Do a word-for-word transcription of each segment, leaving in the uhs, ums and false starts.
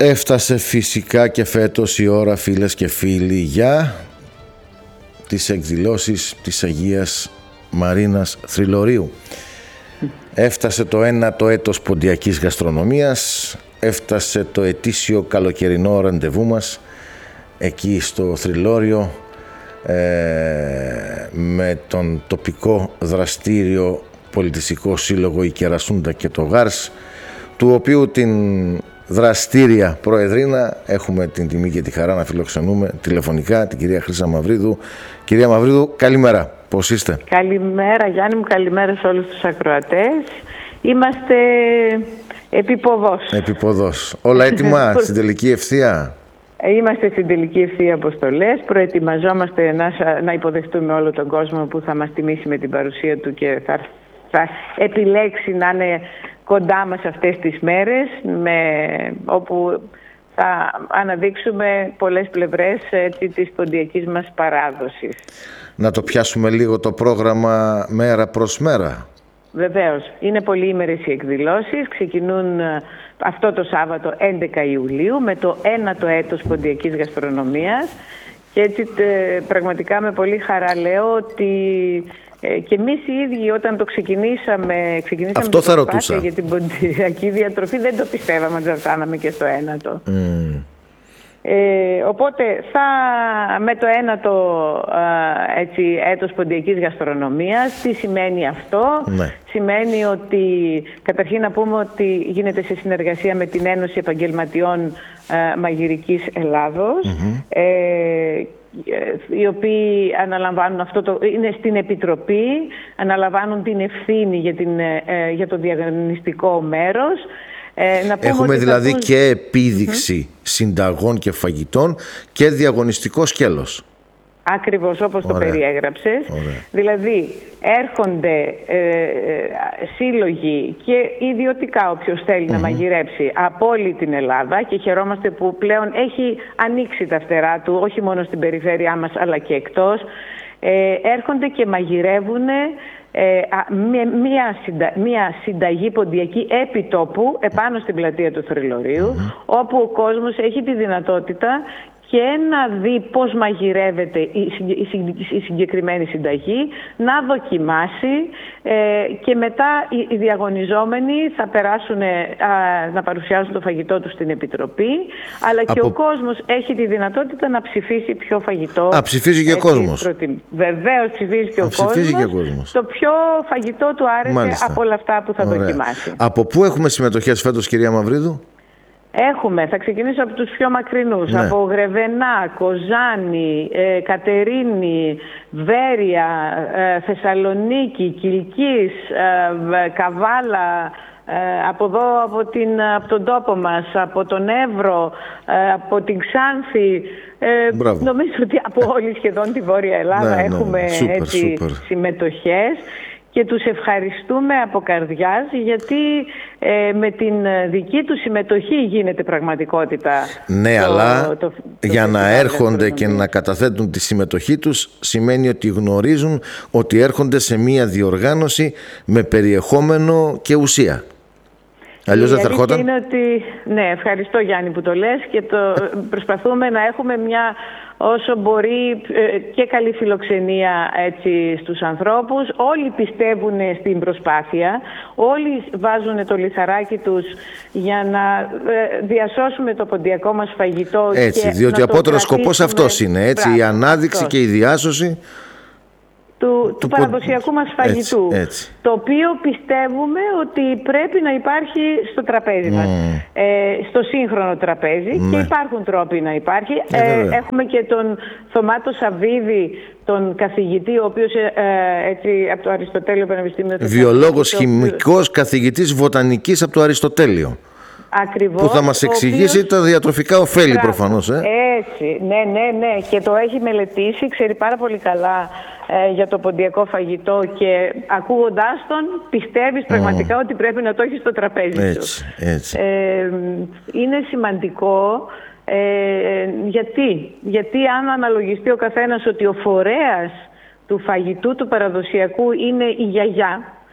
Έφτασε φυσικά και φέτος η ώρα, φίλες και φίλοι, για τις εκδηλώσεις της Αγίας Μαρίνας Θρυλωρείου. Έφτασε το ένατο έτος ποντιακής γαστρονομίας, έφτασε το ετήσιο καλοκαιρινό ραντεβού μας εκεί στο Θρυλώριο ε, με τον τοπικό δραστήριο πολιτιστικό σύλλογο η Κερασούντα και το Γάρς, του οποίου την δραστήρια προεδρίνα έχουμε την τιμή και τη χαρά να φιλοξενούμε τηλεφωνικά την κυρία Χρύσα Μαυρίδου. Κυρία Μαυρίδου, καλημέρα. Πώς είστε? Καλημέρα Γιάννη μου, καλημέρα σε όλους τους ακροατές. Είμαστε επιποδός. Επιποδός. Όλα έτοιμα στην τελική ευθεία? Είμαστε στην τελική ευθεία αποστολές. Προετοιμαζόμαστε να, να υποδεχτούμε όλο τον κόσμο που θα μας τιμήσει με την παρουσία του και θα, θα επιλέξει να είναι κοντά μας αυτές τις μέρες, με, όπου θα αναδείξουμε πολλές πλευρές έτσι, της ποντιακής μας παράδοσης. Να το πιάσουμε λίγο το πρόγραμμα μέρα προς μέρα. Βεβαίως. Είναι πολυήμερες οι εκδηλώσεις. Ξεκινούν αυτό το Σάββατο έντεκα Ιουλίου με το ένατο έτος ποντιακής γαστρονομίας. Και έτσι πραγματικά με πολύ χαρά λέω ότι ε, και εμείς οι ίδιοι όταν το ξεκινήσαμε, ξεκινήσαμε αυτό θα ρωτούσα για την ποντιακή διατροφή, δεν το πιστεύαμε ότι θα φτάναμε και στο ένατο. Mm. Ε, οπότε θα, με το ένατο έτσι, έτος ποντιακής γαστρονομίας, τι σημαίνει αυτό? Ναι. Σημαίνει ότι καταρχήν να πούμε ότι γίνεται σε συνεργασία με την Ένωση Επαγγελματιών ε, Μαγειρικής Ελλάδος, mm-hmm. ε, οι οποίοι αναλαμβάνουν αυτό το, είναι στην Επιτροπή, αναλαμβάνουν την ευθύνη για, την, ε, για το διαγωνιστικό μέρος. Ε, να Έχουμε δηλαδή ακούς... και επίδειξη mm-hmm. συνταγών και φαγητών και διαγωνιστικό σκέλος. Ακριβώς όπως Ωραία. το περιέγραψες. Ωραία. Δηλαδή έρχονται ε, ε, σύλλογοι και ιδιωτικά όποιος θέλει mm-hmm. να μαγειρέψει από όλη την Ελλάδα και χαιρόμαστε που πλέον έχει ανοίξει τα φτερά του όχι μόνο στην περιφέρειά μας αλλά και εκτός. Ε, έρχονται και μαγειρεύουν ε, μία, συντα, μία συνταγή ποντιακή επί τόπου επάνω στην πλατεία του Θρυλωρείου mm-hmm. όπου ο κόσμος έχει τη δυνατότητα και να δει πώς μαγειρεύεται η συγκεκριμένη συνταγή, να δοκιμάσει ε, και μετά οι διαγωνιζόμενοι θα περάσουν α, να παρουσιάσουν το φαγητό τους στην Επιτροπή, αλλά και Από... ο κόσμος έχει τη δυνατότητα να ψηφίσει ποιο φαγητό. Α, ψηφίζει και ο κόσμος. Προτι... Βεβαίως ψηφίζει και, Α, ο, κόσμος, και ο κόσμος. Το ποιο φαγητό του άρεσε Μάλιστα. από όλα αυτά που θα Ωραία. δοκιμάσει. Από πού έχουμε συμμετοχές φέτος, κυρία Μαυρίδου? Έχουμε, θα ξεκινήσω από τους πιο μακρινούς, ναι. από Γρεβενά, Κοζάνη, ε, Κατερίνη, Βέρεια, ε, Θεσσαλονίκη, Κιλκής, ε, Καβάλα, ε, από εδώ από, την, από τον τόπο μας, από τον Εύρο, ε, από την Ξάνθη. Ε, νομίζω ότι από όλη σχεδόν τη Βόρεια Ελλάδα ναι, έχουμε ναι, super, έτσι, super. συμμετοχές. Και τους ευχαριστούμε από καρδιάς γιατί ε, με την δική του συμμετοχή γίνεται πραγματικότητα. Ναι, το, αλλά το, το, το για το να έρχονται και να καταθέτουν τη συμμετοχή τους σημαίνει ότι γνωρίζουν ότι έρχονται σε μία διοργάνωση με περιεχόμενο και ουσία. Αλλιώς δεν θα ερχόταν. Είναι ότι, ναι, ευχαριστώ Γιάννη που το λες και το, προσπαθούμε να έχουμε μια όσο μπορεί και καλή φιλοξενία έτσι, στους ανθρώπους. Όλοι πιστεύουν στην προσπάθεια, όλοι βάζουν το λιθαράκι τους για να διασώσουμε το ποντιακό μας φαγητό. Έτσι, και διότι απότερος σκοπός αυτός είναι, έτσι, Μπράβο, η ανάδειξη αυτός. Και η διάσωση του, του, του παραδοσιακού μας φαγητού, έτσι, έτσι. το οποίο πιστεύουμε ότι πρέπει να υπάρχει στο τραπέζι mm. μας, ε, στο σύγχρονο τραπέζι mm. και υπάρχουν τρόποι να υπάρχει. Ε, ε, έχουμε και τον Θωμάτο Σαββίδη, τον καθηγητή, ο οποίος ε, έτσι, από το Αριστοτέλειο Πανεπιστήμιο... Βιολόγος, χημικός, ο... καθηγητής βοτανικής από το Αριστοτέλειο. Ακριβώς, που θα μας εξηγήσει οποίος... τα διατροφικά ωφέλη προφανώς. Ε. Έτσι, ναι, ναι, ναι. Και το έχει μελετήσει, ξέρει πάρα πολύ καλά ε, για το ποντιακό φαγητό και ακούγοντάς τον πιστεύεις πραγματικά mm. ότι πρέπει να το έχει στο τραπέζι έτσι, σου. Έτσι. Ε, είναι σημαντικό ε, γιατί, γιατί αν αναλογιστεί ο καθένας ότι ο φορέας του φαγητού του παραδοσιακού είναι η γιαγιά,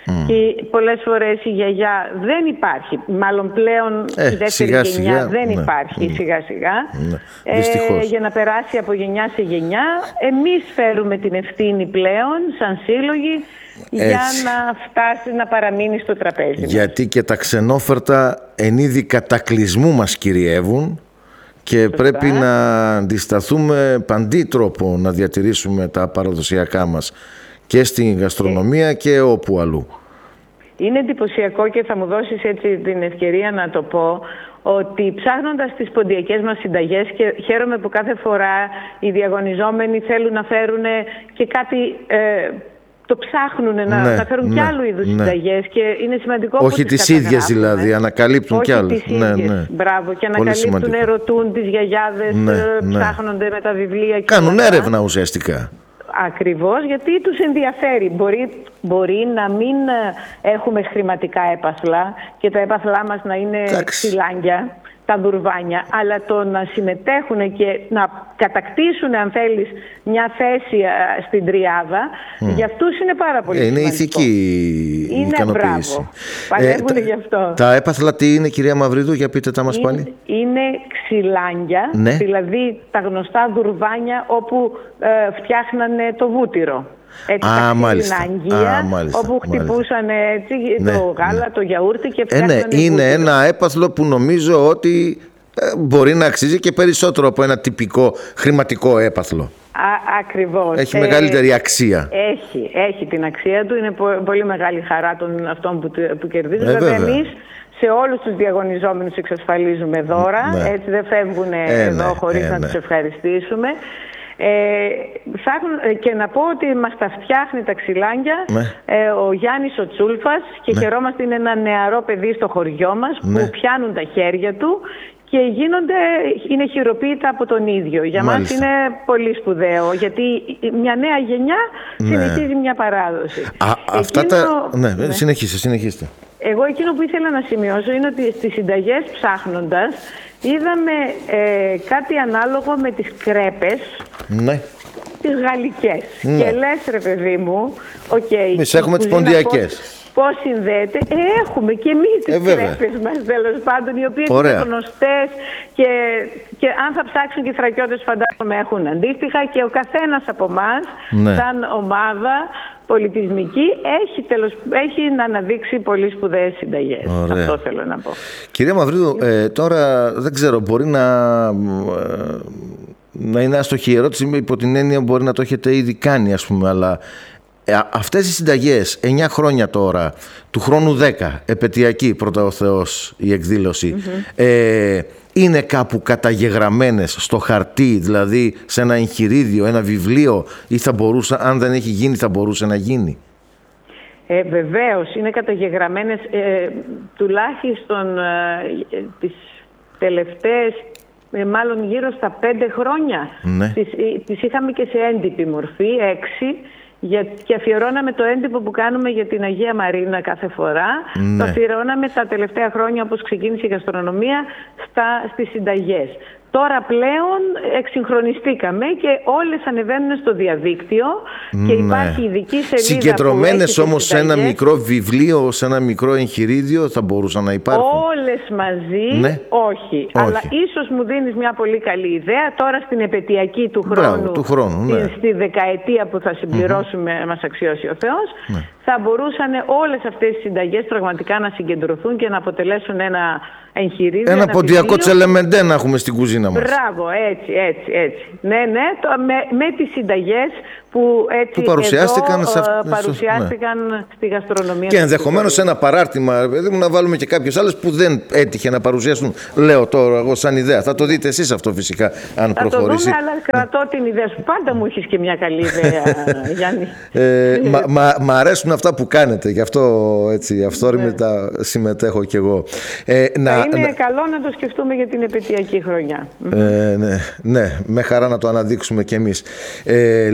Mm. Και πολλές φορές η γιαγιά δεν υπάρχει. Μάλλον πλέον ε, η δεύτερη σιγά, γενιά σιγά, δεν ναι, υπάρχει mm. σιγά σιγά. Mm. Ε, για να περάσει από γενιά σε γενιά. Εμείς φέρουμε την ευθύνη πλέον σαν σύλλογοι έτσι, για να φτάσει να παραμείνει στο τραπέζι. Γιατί και τα ξενόφερτα εν είδη κατακλυσμού μας κυριεύουν. Και σωστά, πρέπει να αντισταθούμε παντί τρόπο να διατηρήσουμε τα παραδοσιακά μας και στην γαστρονομία ε. και όπου αλλού. Είναι εντυπωσιακό και θα μου δώσεις έτσι την ευκαιρία να το πω ότι ψάχνοντας τις ποντιακές μας συνταγές και χαίρομαι που κάθε φορά οι διαγωνιζόμενοι θέλουν να φέρουν και κάτι... Ε, το ψάχνουν να, ναι, να φέρουν ναι, κι άλλου είδους ναι, συνταγές και είναι σημαντικό. Όχι τις ίδιες δηλαδή, ανακαλύπτουν όχι κι άλλες. Τις ίδιες, ναι, ναι. Μπράβο, και ανακαλύπτουν, ερωτούν τις γιαγιάδες, ναι, ναι, ψάχνονται με τα βιβλία. Και κάνουν όλα. Έρευνα ουσιαστικά. Ακριβώς, γιατί τους ενδιαφέρει. Μπορεί, μπορεί να μην έχουμε χρηματικά έπαθλα και τα έπαθλά μας να είναι ξυλάνια, τα δουρβάνια, αλλά το να συμμετέχουν και να κατακτήσουν, αν θέλεις, μια θέση στην τριάδα, mm. για αυτούς είναι πάρα πολύ ε, είναι σημαντικό. Είναι ηθική είναι ικανοποίηση. Μπράβο. Παλεύουν ε, γι' αυτό. Τα έπαθλα τι είναι, κυρία Μαυρίδου, για πείτε τα μας είναι, πάλι. Είναι ξυλάνια, ναι, δηλαδή τα γνωστά δουρβάνια όπου ε, φτιάχνανε το βούτυρο. Έτσι, Α, τα μάλιστα. Αγγεία, Α, μάλιστα. όπου χτυπούσαν έτσι, ναι, το γάλα, ναι, το γιαούρτι και φτιάχνανε. Ε, ναι, είναι βούτυρο. Ένα έπαθλο που νομίζω ότι ε, μπορεί να αξίζει και περισσότερο από ένα τυπικό χρηματικό έπαθλο. Α, ακριβώς. Έχει μεγαλύτερη ε, αξία. Έχει, έχει την αξία του. Είναι πο, πολύ μεγάλη χαρά των αυτών που, που κερδίζουν. Ε, βέβαια, εμείς σε όλους τους διαγωνιζόμενους εξασφαλίζουμε δώρα. Ναι. Έτσι δεν φεύγουν ε, εδώ ναι, χωρίς ε, να ναι. τους ευχαριστήσουμε. Ε, φτιάχνουν, και να πω ότι μας τα φτιάχνει τα ξυλάνια ναι. ε, ο Γιάννης ο Τσούλφας και ναι. χαιρόμαστε, είναι ένα νεαρό παιδί στο χωριό μας ναι. που πιάνουν τα χέρια του και γίνονται, είναι χειροποίητα από τον ίδιο. Για μας είναι πολύ σπουδαίο, γιατί μια νέα γενιά ναι. συνεχίζει μια παράδοση. Α, εκείνο, αυτά τα... Ναι, ναι. συνεχίστε, συνεχίστε. Εγώ εκείνο που ήθελα να σημειώσω είναι ότι στις συνταγές ψάχνοντας είδαμε ε, κάτι ανάλογο με τις κρέπες, ναι, τις γαλλικές. Ναι. Και λες, ρε παιδί μου, οκ. Okay, εμείς έχουμε τις ποντιακές. Πώς συνδέεται. Ε, έχουμε και εμείς τις ε, κρέπες μας, τέλος πάντων, οι οποίες ωραία. Είναι γνωστές και, και αν θα ψάξουν και οι θρακιώτες φαντάζομαι έχουν αντίστοιχα και ο καθένας από εμάς, ναι, σαν ομάδα πολιτισμική, έχει, τέλος, έχει να αναδείξει πολύ σπουδαίες συνταγές. Ωραία. Αυτό θέλω να πω. Κυρία Μαυρίδου, ε, τώρα δεν ξέρω, μπορεί να, να είναι άστοχη ερώτηση, υπό την έννοια μπορεί να το έχετε ήδη κάνει, ας πούμε, αλλά ε, αυτές οι συνταγές, εννιά χρόνια τώρα, του χρόνου δέκα, επετειακή πρώτα ο Θεός η εκδήλωση, mm-hmm. ε, είναι κάπου καταγεγραμμένες στο χαρτί, δηλαδή σε ένα εγχειρίδιο, ένα βιβλίο, ή θα μπορούσε, αν δεν έχει γίνει, θα μπορούσε να γίνει? Ε, βεβαίως, είναι καταγεγραμμένες ε, τουλάχιστον ε, τις τελευταίες, ε, μάλλον γύρω στα πέντε χρόνια. Ναι. Τις, τις είχαμε και σε έντυπη μορφή, έξι, για, και αφιερώναμε το έντυπο που κάνουμε για την Αγία Μαρίνα κάθε φορά. Ναι. Το αφιερώναμε τα τελευταία χρόνια, όπως ξεκίνησε η γαστρονομία, στα, στις συνταγές. Τώρα πλέον εξυγχρονιστήκαμε και όλες ανεβαίνουν στο διαδίκτυο και υπάρχει ναι. ειδική σελίδα. Συγκεντρωμένες όμως σε ένα μικρό βιβλίο, σε ένα μικρό εγχειρίδιο θα μπορούσαν να υπάρχουν. Όλες μαζί, ναι. όχι. όχι. Αλλά ίσως μου δίνεις μια πολύ καλή ιδέα. Τώρα στην επετειακή του χρόνου, Μπράβο, του χρόνου ναι. στη δεκαετία που θα συμπληρώσουμε, mm-hmm. μας αξιώσει ο Θεός, ναι. θα μπορούσαν όλες αυτές οι συνταγές πραγματικά να συγκεντρωθούν και να αποτελέσουν ένα εγχειρίδιο. Ένα, ένα ποντιακό τσελεμεντέ να έχουμε στην κουζίνα μας. Μπράβο, έτσι, έτσι, έτσι. Ναι, ναι, το, με, με τις συνταγές που έτσι που παρουσιάστηκαν, εδώ, σε αυ... παρουσιάστηκαν ναι. στη γαστρονομία. Και ενδεχομένως ένα παράρτημα, δηλαδή, να βάλουμε και κάποιες άλλες που δεν έτυχε να παρουσιάσουν. Λέω τώρα εγώ σαν ιδέα. Θα το δείτε εσείς αυτό φυσικά, αν θα προχωρήσει. Θα το δούμε, αλλά κρατώ ναι. την ιδέα σου. Πάντα μου έχεις και μια καλή ιδέα, Γιάννη. Ε, μα, μα, μ' αρέσουν αυτά που κάνετε, γι' αυτό έτσι, αυθόρμητα ναι. συμμετέχω κι εγώ. Ε, θα να, είναι να... καλό να το σκεφτούμε για την επετειακή χρονιά. Ε, ναι, ναι, με χαρά να το αναδείξουμε κι εμείς. Ε, λοιπόν, ο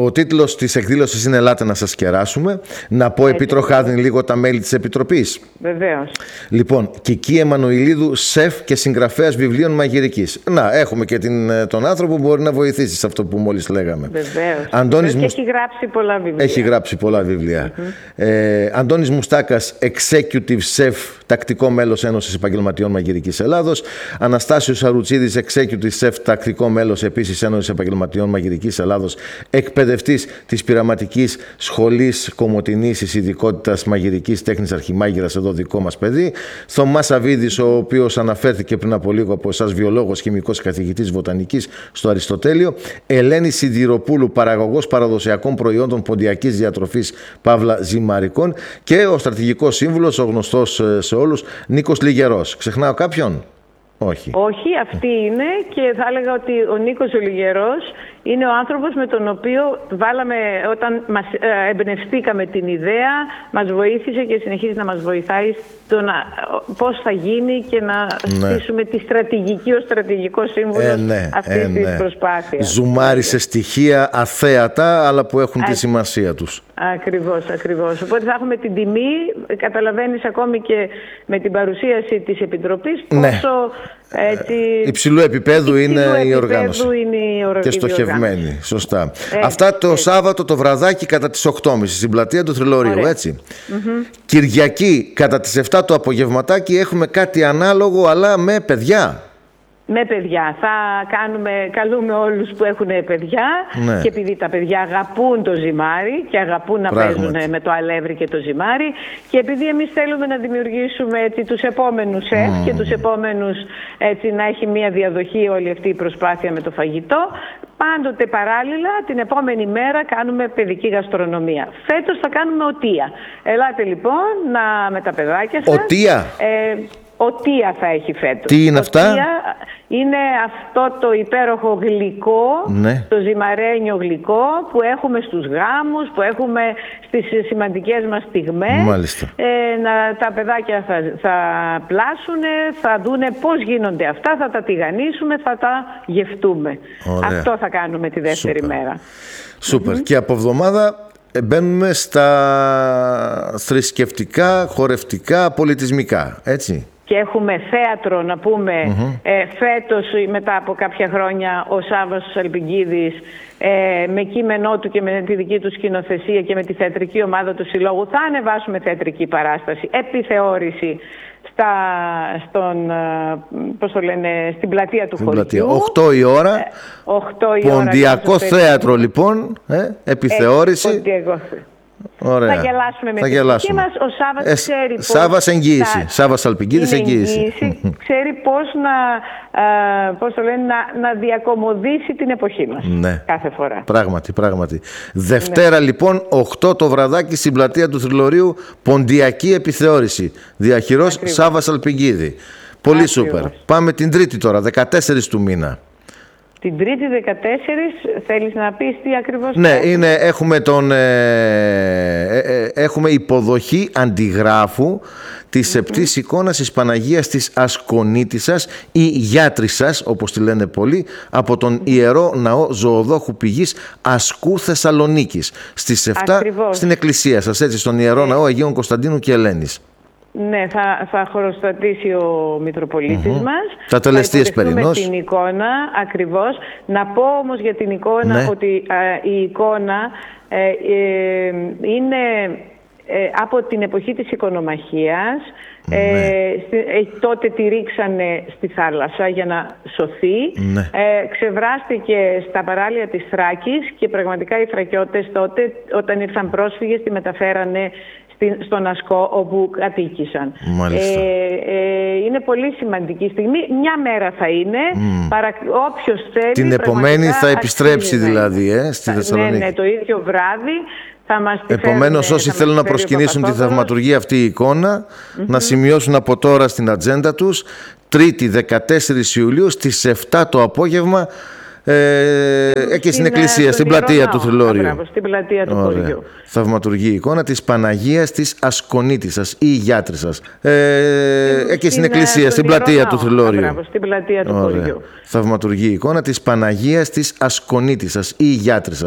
Ο τίτλος της εκδήλωσης είναι «Ελάτε να σας κεράσουμε». Να πω επί τροχάδιν λίγο τα μέλη της Επιτροπής. Βεβαίως. Λοιπόν, Κική Εμμανουηλίδου, σεφ και συγγραφέας βιβλίων μαγειρικής. Να, έχουμε και την, τον άνθρωπο που μπορεί να βοηθήσει σε αυτό που μόλις λέγαμε. Βεβαίως. Αντώνης και Μουσ... έχει γράψει πολλά βιβλία. Έχει γράψει πολλά βιβλία. Mm-hmm. Ε, Αντώνης Μουστάκας, executive chef, τακτικό μέλος Ένωσης Επαγγελματιών Μαγειρικής Ελλάδος. Αναστάσιος Αρουτσίδης, executive chef, τακτικό μέλος επίσης Ένωσης Επαγγελματιών Μαγειρικής Ελλάδος. Εκπαιδευτής της Πειραματικής Σχολής Κομοτηνής της ειδικότητας Μαγειρικής Τέχνης Αρχιμάγειρας, εδώ δικό μας παιδί. Θωμάς Σαββίδης, ο οποίος αναφέρθηκε πριν από λίγο από εσάς, βιολόγος, χημικός, καθηγητής βοτανικής στο Αριστοτέλειο. Ελένη Σιδηροπούλου, παραγωγός παραδοσιακών προϊόντων ποντιακής διατροφής Παύλα Ζυμαρικών. Και ο στρατηγικός σύμβουλος, ο γνωστός σε όλους, Νίκος Λιγερός. Ξεχνάω κάποιον? Όχι. Όχι, αυτή είναι, και θα έλεγα ότι ο Νίκος ο Λιγερός είναι ο άνθρωπος με τον οποίο βάλαμε, όταν μας ε, εμπνευστήκαμε την ιδέα, μας βοήθησε και συνεχίζει να μας βοηθάει στο να, πώς θα γίνει και να ναι. στήσουμε τη στρατηγική ως στρατηγικό σύμβουλος ε, ναι, αυτής ε, ναι. της προσπάθειας. Ζουμάρισε στοιχεία αθέατα, αλλά που έχουν Α, τη σημασία τους. Ακριβώς, ακριβώς. Οπότε θα έχουμε την τιμή, καταλαβαίνεις ακόμη και με την παρουσίαση της Επιτροπής, πόσο ναι. έτσι, υψηλού επίπεδου είναι η οργάνωση. Είναι η οργ... Και στοχευμένη. Σωστά. Ε, Αυτά το ε, Σάββατο το βραδάκι κατά τις οκτώ και μισή στην πλατεία του Θρυλορείου, έτσι. Mm-hmm. Κυριακή κατά τις επτά το απογευματάκι έχουμε κάτι ανάλογο, αλλά με παιδιά. Με παιδιά. Θα κάνουμε, καλούμε όλους που έχουν παιδιά, ναι. και επειδή τα παιδιά αγαπούν το ζυμάρι και αγαπούν να Πράγματι. παίζουν με το αλεύρι και το ζυμάρι, και επειδή εμείς θέλουμε να δημιουργήσουμε έτσι, τους επόμενους σεφ mm. και τους επόμενους, έτσι, να έχει μια διαδοχή όλη αυτή η προσπάθεια με το φαγητό, πάντοτε παράλληλα την επόμενη μέρα κάνουμε παιδική γαστρονομία. Φέτος θα κάνουμε οτεία. Ελάτε λοιπόν να, με τα παιδάκια σας. Οτεία. Ε, Οτεία θα έχει φέτος. Τι είναι αυτά? Οτεία είναι αυτό το υπέροχο γλυκό, ναι. το ζυμαρένιο γλυκό που έχουμε στους γάμους, που έχουμε στις σημαντικές μας στιγμές. Μάλιστα. Ε, να, τα παιδάκια θα, θα πλάσουν, θα δούνε πώς γίνονται αυτά, θα τα τηγανίσουμε, θα τα γευτούμε. Ωραία. Αυτό θα κάνουμε τη δεύτερη Σούπερ. μέρα. Σούπερ. Mm-hmm. Και από εβδομάδα μπαίνουμε στα θρησκευτικά, χορευτικά, πολιτισμικά, έτσι. Και έχουμε θέατρο, να πούμε, mm-hmm. ε, φέτος, μετά από κάποια χρόνια, ο Σάββας Αλπιγκίδης, ε, με κείμενό του και με τη δική του σκηνοθεσία και με τη θεατρική ομάδα του Συλλόγου, θα ανεβάσουμε θεατρική παράσταση, επιθεώρηση, στα, στον, πώς το λένε, στην πλατεία του χωριού. οκτώ η ώρα. Ε, οκτώ η ποντιακό ώρα, θέατρο λοιπόν, ε, επιθεώρηση. Ε, Ωραία. Θα γελάσουμε με θα τη γελάσουμε. μας. Ο Σάββας ε, ξέρει πώς... Σάββας εγγύηση. Θα... Σάββας Αλπιγκίδης εγγύηση. εγγύηση. Ξέρει πώς να, α, πώς το λένε, να, να διακομωδήσει την εποχή μας. Ναι. Κάθε φορά. Πράγματι, πράγματι. Δευτέρα ναι. λοιπόν, οκτώ το βραδάκι στην πλατεία του Θρυλορείου, ποντιακή επιθεώρηση. Διαχειρός Ακριβώς. Σάββας Αλπιγκίδη. Πολύ Ακριβώς. σούπερ. Πάμε την Τρίτη τώρα, δεκατέσσερις του μήνα. Την Τρίτη δεκατέσσερις θέλεις να πεις τι ακριβώς? Ναι, είναι, έχουμε, τον, ε, ε, ε, έχουμε υποδοχή αντιγράφου της mm-hmm. επτής εικόνας της Παναγίας της Ασκονίτισσας ή Γιάτρισσας, όπως τη λένε πολλοί, από τον mm-hmm. Ιερό Ναό Ζωοδόχου Πηγής Ασκού Θεσσαλονίκης, στις επτά Ακριβώς. στην εκκλησία σας, έτσι, στον Ιερό mm-hmm. Ναό Αγίων Κωνσταντίνου και Ελένης. Ναι, θα, θα χωροστατήσει ο Μητροπολίτης mm-hmm. μας. Τα τελεστίες περινός. την εικόνα, ακριβώς. Να πω όμως για την εικόνα ναι. ότι α, η εικόνα ε, ε, είναι ε, από την εποχή της οικονομαχίας. Ναι. Ε, ε, τότε τη ρίξανε στη θάλασσα για να σωθεί. Ναι. Ε, ξεβράστηκε στα παράλια της Θράκης και πραγματικά οι Θρακιώτες τότε, όταν ήρθαν πρόσφυγες, τη μεταφέρανε στον Ασκό όπου κατοίκησαν. Μάλιστα. Ε, ε, είναι πολύ σημαντική στιγμή. Μια μέρα θα είναι. Mm. Παρα... Όποιος θέλει. Την επομένη θα επιστρέψει δηλαδή ε, στη Θεσσαλονίκη. Ναι, ναι, το ίδιο βράδυ. Θα μας τη Επομένως, όσοι θέλουν να προσκυνήσουν τη θαυματουργία αυτή η εικόνα, mm-hmm. να σημειώσουν από τώρα στην ατζέντα τους, Τρίτη δεκατέσσερις Ιουλίου στις επτά το απόγευμα, Ε, εκεί στην εκκλησία, στην πλατεία του Θρυλορείου. Στην πλατεία του χωριού. Θαυματουργή εικόνα της Παναγίας της Ασκονίτισσας ή Γιάτρισσας. Ε, εκεί στην εκκλησία, στην πλατεία του Θρυλορείου. Στην πλατεία του χωριού. Θαυματουργή εικόνα της Παναγίας της Ασκονίτισσας ή Γιάτρισσας.